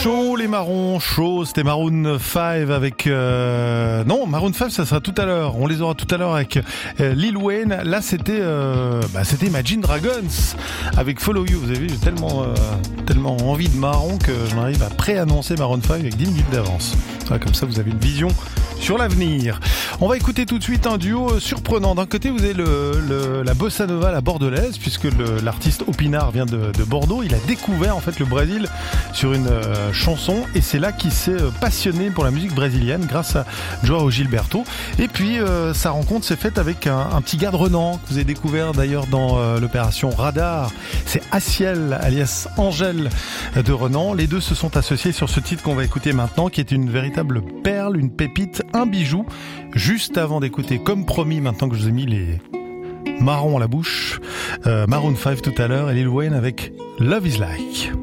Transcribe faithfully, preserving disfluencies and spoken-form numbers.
chaud les marrons, chaud, c'était Maroon cinq avec... Euh... Non, Maroon cinq ça sera tout à l'heure, on les aura tout à l'heure avec euh, Lil Wayne. Là c'était euh... bah, c'était Imagine Dragons avec Follow You. Vous avez vu, j'ai tellement, euh, tellement envie de marron que j'en arrive à pré-annoncer Maroon cinq avec dix minutes d'avance. Ah, comme ça vous avez une vision sur l'avenir. On va écouter tout de suite un duo surprenant. D'un côté, vous avez le, le, la bossa nova, la bordelaise, puisque le, l'artiste Opinard vient de, de Bordeaux. Il a découvert en fait le Brésil sur une euh, chanson, et c'est là qu'il s'est passionné pour la musique brésilienne grâce à Joao Gilberto. Et puis euh, sa rencontre s'est faite avec un, un petit gars de Renan que vous avez découvert d'ailleurs dans euh, l'opération Radar. C'est Aciel, alias Angèle de Renan. Les deux se sont associés sur ce titre qu'on va écouter maintenant, qui est une véritable perle, une pépite, un bijou. Juste avant d'écouter, comme promis, maintenant que je vous ai mis les marrons à la bouche, euh, Maroon cinq tout à l'heure et Lil Wayne avec Love Is Like.